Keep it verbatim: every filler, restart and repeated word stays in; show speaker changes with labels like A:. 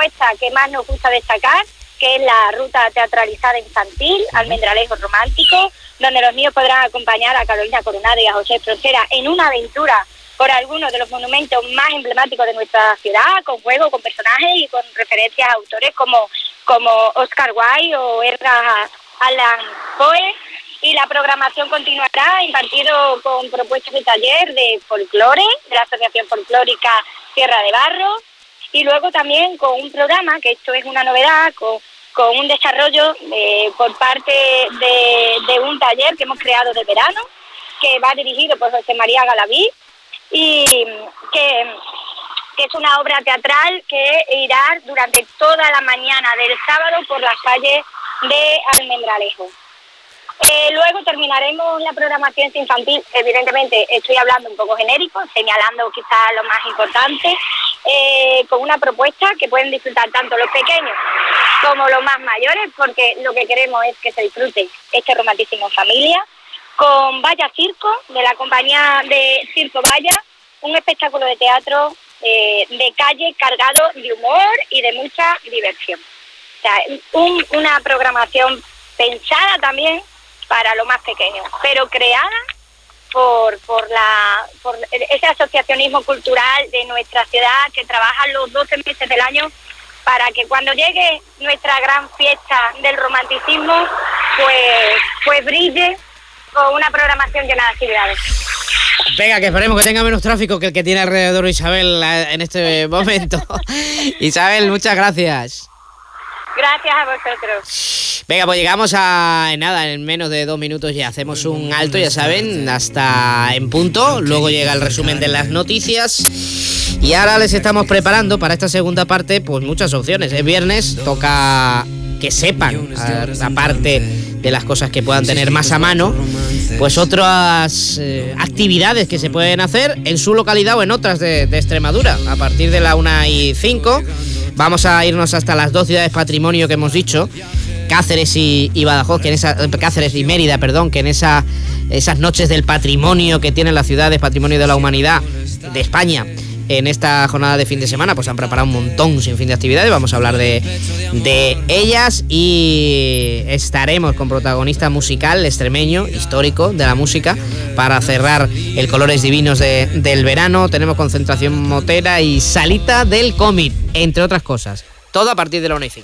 A: propuesta que más nos gusta destacar, que es la ruta teatralizada infantil, Almendralejo Romántico, donde los niños podrán acompañar a Carolina Coronado y a José Frontera en una aventura por algunos de los monumentos más emblemáticos de nuestra ciudad, con juegos, con personajes y con referencias a autores como, como Oscar Wilde o Edgar Allan Poe. Y la programación continuará impartido con propuestas de taller de folclore, de la Asociación Folclórica Tierra de Barro, y luego también con un programa, que esto es una novedad, con, con un desarrollo eh, por parte de, de un taller que hemos creado de verano, que va dirigido por José María Galaví, y que, que es una obra teatral que irá durante toda la mañana del sábado por las calles de Almendralejo. Eh, luego terminaremos la programación infantil, evidentemente estoy hablando un poco genérico, señalando quizás lo más importante, eh, con una propuesta que pueden disfrutar tanto los pequeños como los más mayores, porque lo que queremos es que se disfrute este romanticismo en familia, con Vaya Circo, de la compañía de Circo Vaya, un espectáculo de teatro eh, de calle cargado de humor y de mucha diversión. O sea, un, una programación pensada también para lo más pequeño, pero creada por por la por ese asociacionismo cultural de nuestra ciudad que trabaja los doce meses del año para que cuando llegue nuestra gran fiesta del romanticismo pues pues brille con una programación llena de actividades.
B: Venga, que esperemos que tenga menos tráfico que el que tiene alrededor Isabel en este momento. Isabel, muchas gracias.
A: Gracias a vosotros.
B: Venga, pues llegamos a nada, en menos de dos minutos ya hacemos un alto, ya saben, hasta en punto. Luego llega el resumen de las noticias. Y ahora les estamos preparando para esta segunda parte, pues muchas opciones. Es viernes, toca que sepan, aparte de las cosas que puedan tener más a mano, pues otras eh, actividades que se pueden hacer en su localidad o en otras de, de Extremadura. A partir de la una y cinco vamos a irnos hasta las dos ciudades patrimonio que hemos dicho, Cáceres y, y Badajoz, que en esa, Cáceres y Mérida, perdón, que en esa, esas noches del patrimonio que tienen las ciudades patrimonio de la humanidad de España. En esta jornada de fin de semana pues han preparado un montón sin fin de actividades, vamos a hablar de, de ellas y estaremos con protagonista musical extremeño, histórico de la música, para cerrar el Colores Divinos de, del verano. Tenemos concentración motera y salita del cómic, entre otras cosas, todo a partir de la una y cinco.